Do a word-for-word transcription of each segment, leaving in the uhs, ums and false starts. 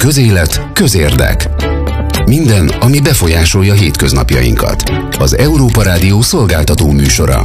Közélet, közérdek. Minden, ami befolyásolja hétköznapjainkat. Az Európa Rádió szolgáltató műsora.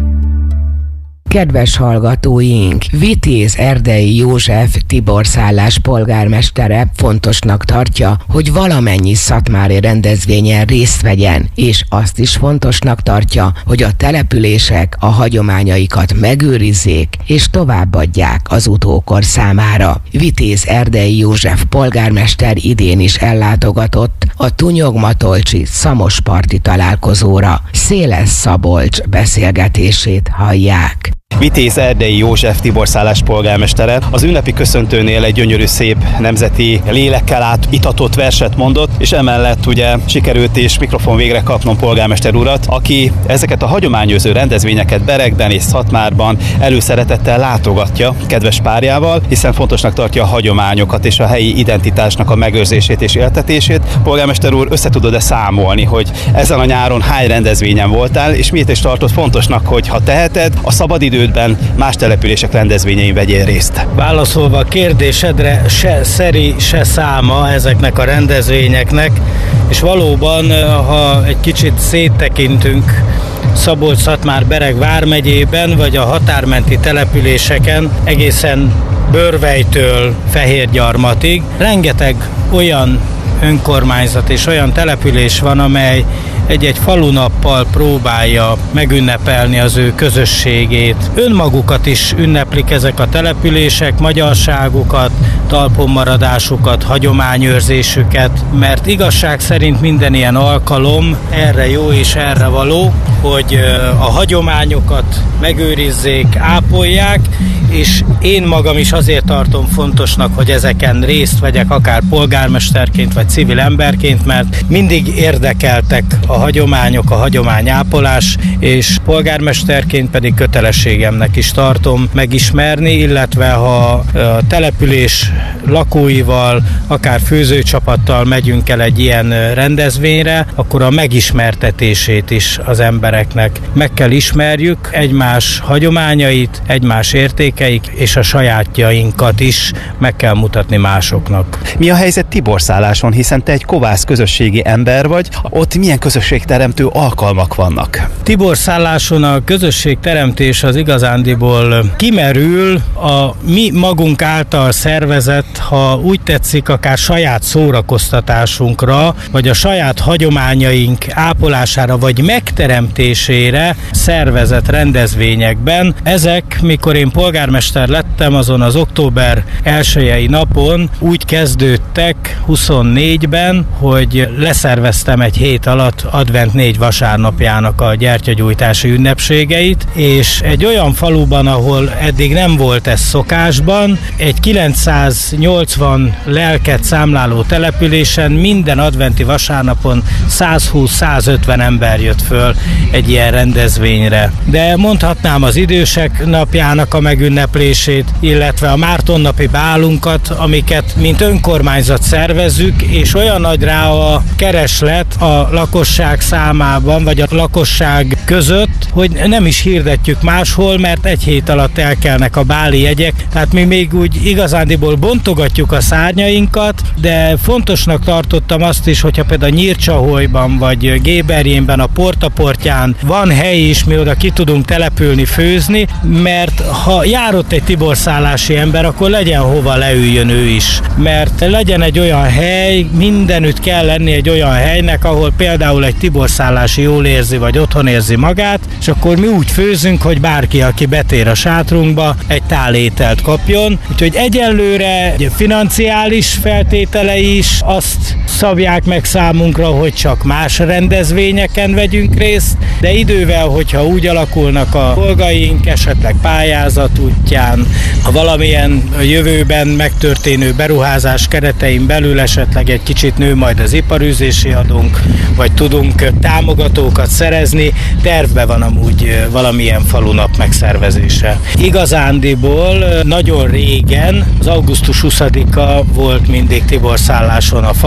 Kedves hallgatóink, Vitéz Erdei József Tiborszállás polgármestere fontosnak tartja, hogy valamennyi szatmári rendezvényen részt vegyen, és azt is fontosnak tartja, hogy a települések a hagyományaikat megőrizzék és továbbadják az utókor számára. Vitéz Erdei József polgármester idén is ellátogatott a Tunyog-Matolcsi Szamosparti találkozóra. Széles Szabolcs beszélgetését hallják. Vitéz Erdei József Tiborszállás polgármestere az ünnepi köszöntőnél egy gyönyörű, szép nemzeti lélekkel át itatott verset mondott, és emellett ugye sikerült is mikrofon végre kapnom polgármester urat, aki ezeket a hagyományőrző rendezvényeket Beregben és Szatmárban előszeretettel látogatja kedves párjával, hiszen fontosnak tartja a hagyományokat és a helyi identitásnak a megőrzését és éltetését. Polgármester úr, össze tudod-e számolni, hogy ezen a nyáron hány rendezvényen voltál, és miért is tartott fontosnak, hogy ha teheted, a szabadidődben más települések rendezvényein vegyél részt? Válaszolva a kérdésedre, se szeri, se száma ezeknek a rendezvényeknek, és valóban, ha egy kicsit széttekintünk Szabolcs-Szatmár-Bereg vármegyében, vagy a határmenti településeken, egészen Bőrvejtől Fehérgyarmatig, rengeteg olyan önkormányzat és olyan település van, amely egy-egy falunappal próbálja megünnepelni az ő közösségét. Önmagukat is ünneplik ezek a települések, magyarságukat, talponmaradásukat, hagyományőrzésüket, mert igazság szerint minden ilyen alkalom erre jó és erre való, hogy a hagyományokat megőrizzék, ápolják, és én magam is azért tartom fontosnak, hogy ezeken részt vegyek, akár polgármesterként, vagy civil emberként, mert mindig érdekeltek a hagyományok, a hagyományápolás, és polgármesterként pedig kötelességemnek is tartom megismerni, illetve ha a település lakóival, akár főzőcsapattal megyünk el egy ilyen rendezvényre, akkor a megismertetését is az embereknek meg kell ismerjük, egymás hagyományait, egymás értékeit és a sajátjainkat is meg kell mutatni másoknak. Mi a helyzet Tiborszálláson, hiszen te egy kovász közösségi ember vagy, ott milyen közösségteremtő alkalmak vannak? Tiborszálláson a közösségteremtés az igazándiból kimerül a mi magunk által szervezett, ha úgy tetszik, akár saját szórakoztatásunkra, vagy a saját hagyományaink ápolására, vagy megteremtésére szervezett rendezvényekben. Ezek, mikor én polgármester lettem, azon az október elsőjei napon úgy kezdődtek huszonnégyben, hogy leszerveztem egy hét alatt advent négy vasárnapjának a gyertyagyújtási ünnepségeit, és egy olyan faluban, ahol eddig nem volt ez szokásban, egy kilencszáznyolcvan lelket számláló településen minden adventi vasárnapon százhúsz-százötven ember jött föl egy ilyen rendezvényre. De mondhatnám az idősek napjának a megünneplését, illetve a Mártonnapi bálunkat, amiket mint önkormányzat szervezzük, és olyan nagy rá a kereslet a lakosság számában, vagy a lakosság között, hogy nem is hirdetjük máshol, mert egy hét alatt elkelnek a báli jegyek, tehát mi még úgy igazándiból bontogatjuk a szárnyainkat, de fontosnak tartottam azt is, hogyha például Nyírcsaholyban, vagy Géberjénben, a Portaportyán van hely is, mi oda ki tudunk települni, főzni, mert ha járott egy tiborszállási ember, akkor legyen hova leüljön ő is, mert legyen egy olyan hely, mindenütt kell lenni egy olyan helynek, ahol például egy tiborszállási jól érzi, vagy otthon érzi magát, és akkor mi úgy főzünk, hogy bárki, aki betér a sátrunkba, egy tál ételt kapjon. Úgyhogy egyelőre financiális feltételei is azt szabják meg számunkra, hogy csak más rendezvényeken vegyünk részt, de idővel, hogyha úgy alakulnak a dolgaink, esetleg pályázat útján, ha valamilyen jövőben megtörténő beruházás keretein belül esetleg egy kicsit nő majd az iparűzési adónk, vagy tudunk támogatókat szerezni, tervbe van amúgy valamilyen falunap megszervezése. Igazándiból nagyon régen, az augusztus huszadika volt mindig Tiborszálláson a falunap,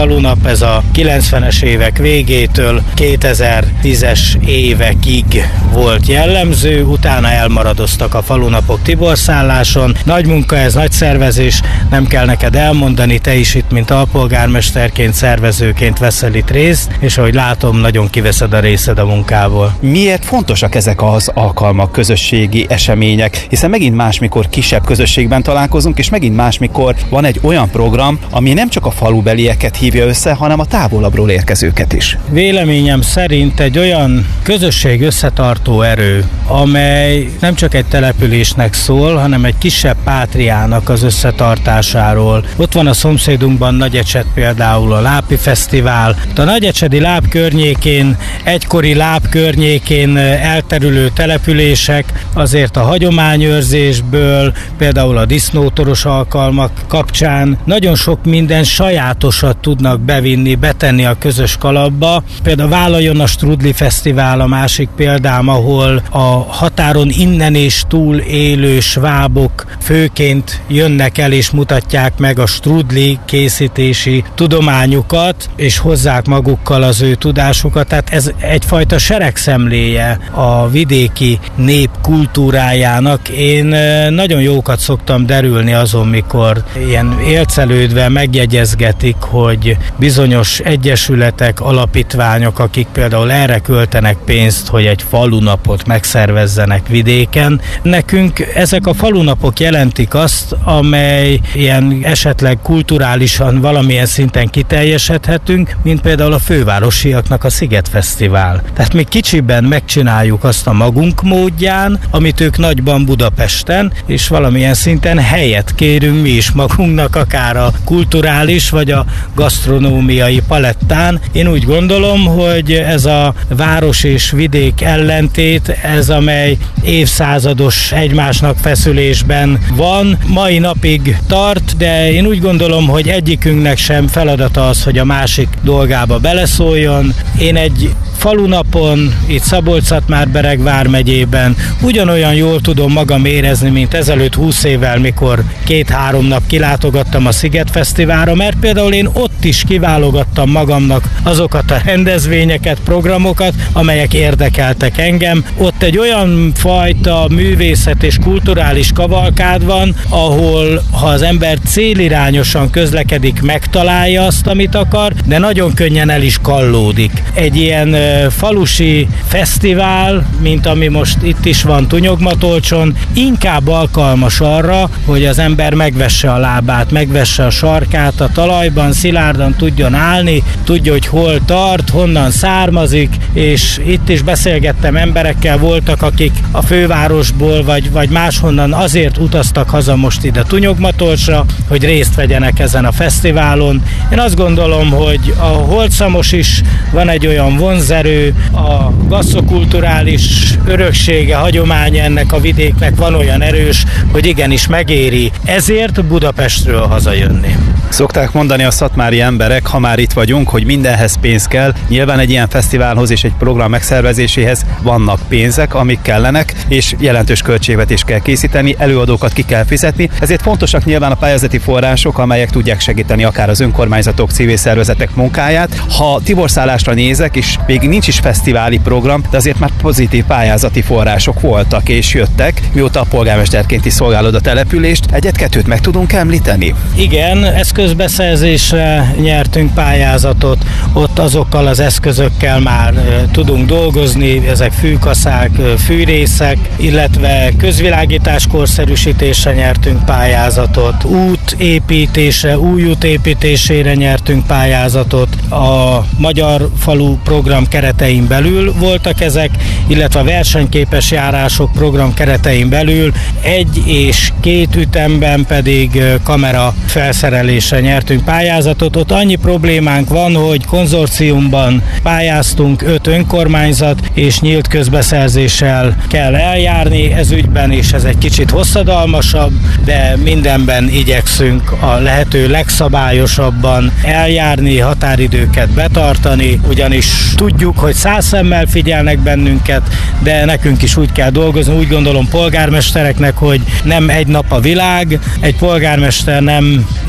ez a kilencvenes évek végétől kétezer-tízes évekig volt jellemző, utána elmaradoztak a falunapok Tiborszáláson. Nagy munka ez, nagy szervezés, nem kell neked elmondani, te is itt, mint alpolgármesterként, szervezőként veszel itt részt, és ahogy látom, nagyon kiveszed a részed a munkából. Miért fontosak ezek az alkalmak, közösségi események? Hiszen megint más, mikor kisebb közösségben találkozunk, és megint más, mikor van egy olyan program, ami nem csak a falubelieket hívja össze, hanem a távolabbról érkezőket is. Véleményem szerint egy olyan közösség összetartó erő, amely nem csak egy településnek szól, hanem egy kisebb pátriának az összetartásáról. Ott van a szomszédunkban Nagyecset például a Lápi Fesztivál. A nagyecsedi Láp környékén, egykori Láp környékén elterülő települések azért a hagyományőrzésből, például a disznótoros alkalmak kapcsán nagyon sok minden sajátosat tudnak bevinni, betenni a közös kalapba. Például Vállaljon a Strudli Fesztivál a másik példám, ahol a határon innen és túl élő svábok főként jönnek el és mutatják meg a strudli készítési tudományukat, és hozzák magukkal az ő tudásukat. Tehát ez egyfajta seregszemléje a vidéki nép kultúrájának. Én nagyon jókat szoktam derülni azon, mikor ilyen élcelődve megjegyezgetik, hogy bizonyos egyesületek, alapítványok, akik például erre költenek pénzt, hogy egy falunapot megszervezzenek vidéken. Nekünk ezek a falunapok jelentik azt, amely ilyen esetleg kulturálisan valamilyen szinten kiteljesedhetünk, mint például a fővárosiaknak a Sziget Fesztivál. Tehát mi kicsiben megcsináljuk azt a magunk módján, amit ők nagyban Budapesten, és valamilyen szinten helyet kérünk mi is magunknak, akár a kulturális vagy a gasztronómiai palettán. Én úgy gondolom, hogy ez a város és vidék ellentét, ez amely évszázados egymásnak feszülésben van, mai napig tart, de én úgy gondolom, hogy egyikünknek sem feladata az, hogy a másik dolgába beleszóljon. Én egy falunapon, itt Szabolcs-Szatmár-Bereg vármegyében ugyanolyan jól tudom magam érezni, mint ezelőtt húsz évvel, mikor két-három nap kilátogattam a Sziget Fesztiválra, mert például én ott is kiválogattam magamnak azokat a rendezvényeket, programokat, amelyek érdekeltek engem. Ott egy olyan fajta művészet és kulturális kavalkád van, ahol ha az ember célirányosan közlekedik, megtalálja azt, amit akar, de nagyon könnyen el is kallódik. Egy ilyen falusi fesztivál, mint ami most itt is van Tunyogmatolcson, inkább alkalmas arra, hogy az ember megvesse a lábát, megvesse a sarkát a talajban, szilárdan tudjon állni, tudja, hogy hol tart, honnan származik, és itt is beszélgettem emberekkel, voltak, akik a fővárosból vagy, vagy máshonnan azért utaztak haza most ide Tunyogmatolcsra, hogy részt vegyenek ezen a fesztiválon. Én azt gondolom, hogy a Holtszamos is van egy olyan vonzerő, a gasztrokulturális öröksége, hagyománya ennek a vidéknek van olyan erős, hogy igenis megéri ezért Budapestről hazajönni. Szokták mondani a szatmári emberek, ha már itt vagyunk, hogy mindenhez pénz kell. Nyilván egy ilyen fesztiválhoz és egy program megszervezéséhez vannak pénzek, amik kellenek, és jelentős költségvetést kell készíteni, előadókat ki kell fizetni. Ezért fontosak nyilván a pályázati források, amelyek tudják segíteni akár az önkormányzatok, civil szervezetek munkáját. Ha Tiborszálásra nézek, és még nincs is fesztiváli program, de azért már pozitív pályázati források voltak és jöttek, mióta a polgármesterként is szolgálod a települést. Egyet-kettőt meg tudunk említeni? Igen, eszközbeszerzésre nyertünk pályázatot, ott azokkal az eszközökkel már e, tudunk dolgozni, ezek fűkaszák, e, fűrészek, illetve közvilágítás korszerűsítésre nyertünk pályázatot, útépítésre, új út építésére nyertünk pályázatot, a Magyar Falu program keretein belül voltak ezek, illetve a versenyképes járások program keretein belül egy és két ütemben pedig kamera felszerelésre nyertünk pályázatot. Ott annyi problémánk van, hogy konzorciumban pályáztunk, öt önkormányzat, és nyílt közbeszerzéssel kell eljárni ez ügyben, és ez egy kicsit hosszadalmasabb, de mindenben igyekszünk a lehető legszabályosabban eljárni, határidőket betartani, ugyanis tudjuk, hogy száz szemmel figyelnek bennünket, de nekünk is úgy kell dolgozni. Úgy gondolom polgármestereknek, hogy nem egy nap a világ, egy polgármester nem négy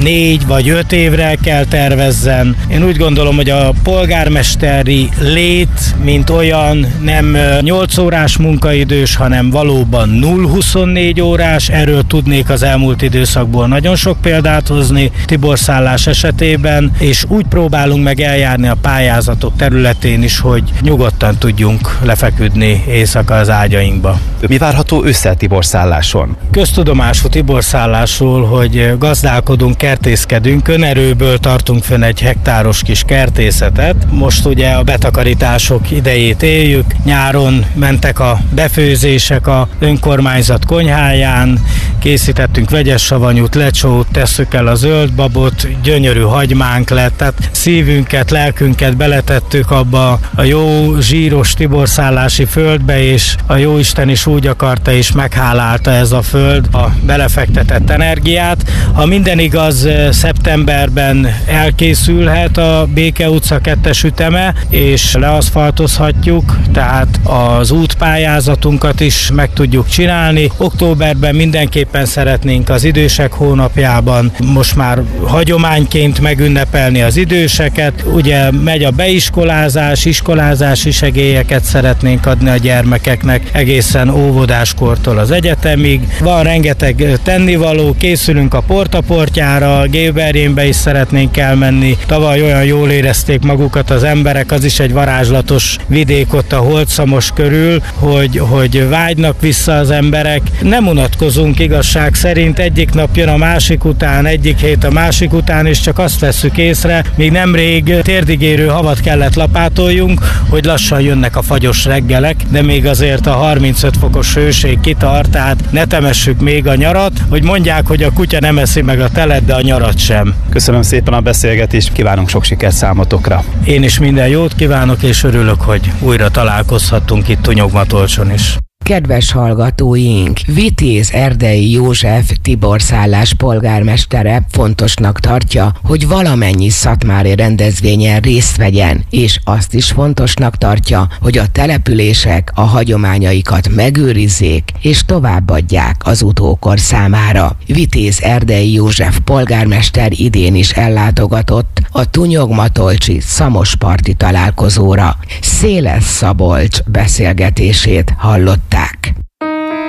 négy vagy öt évre kell tervezzen. Én úgy gondolom, hogy a polgármesteri lét, mint olyan, nem nyolc órás munkaidős, hanem valóban nulla huszonnégy órás. Erről tudnék az elmúlt időszakból nagyon sok példát hozni Tiborszállás esetében, és úgy próbálunk meg eljárni a pályázatok területén is, hogy nyugodtan tudjunk lefeküdni éjszaka az ágyainkba. Mi várható ősszel Tiborszálláson? Köztudomású Tiborszállásról, hogy gazdálkodunk, kertészkedünk, önerőből tartunk fönn egy hektáros kis kertészetet. Most ugye a betakarítások idejét éljük, nyáron mentek a befőzések a önkormányzat konyháján, készítettünk vegyes savanyút, lecsót, tesszük el a zöldbabot, gyönyörű hagymánk lett, tehát szívünket, lelkünket beletettük abba a jó zsíros tiborszállási földbe, és a jóisten is úgy akarta és meghálálta ez a föld a belefektetett energiát. Ha minden igaz, szeptemberben elkészülhet a Béke utca kettes üteme, és leaszfaltozhatjuk, tehát az útpályázatunkat is meg tudjuk csinálni. Októberben mindenképpen szeretnénk az idősek hónapjában most már hagyományként megünnepelni az időseket. Ugye megy a beiskolázás, iskolázási segélyeket szeretnénk adni a gyermekeknek egészen óvodáskortól az egyetemig. Van rengeteg tennivaló, készülünk a portaportjára, Géberjénbe is szeretnénk elmenni. Tavaly olyan jól érezték magukat az emberek, az is egy varázslatos vidék ott a Holtszamos körül, hogy, hogy vágynak vissza az emberek. Nem unatkozunk igazság szerint, egyik nap jön a másik után, egyik hét a másik után, és csak azt vesszük észre, még nemrég térdigérő havat kellett lapátoljunk, hogy lassan jönnek a fagyos reggelek, de még azért a harmincöt fokos hőség kitart, tehát ne temessük még a nyarat, hogy mondják, hogy a kutya nem eszi meg a telet, de a nyarat sem. Köszönöm szépen a beszélgetést, kívánunk sok sikert számotokra. Én is minden jót kívánok, és örülök, hogy újra találkozhattunk itt Tunyogmatolcson is. Kedves hallgatóink, Vitéz Erdei József Tiborszállás polgármestere fontosnak tartja, hogy valamennyi szatmári rendezvényen részt vegyen, és azt is fontosnak tartja, hogy a települések a hagyományaikat megőrizzék és továbbadják az utókor számára. Vitéz Erdei József polgármester idén is ellátogatott a Tunyogmatolcsi szamosparti találkozóra. Széles Szabolcs beszélgetését hallott.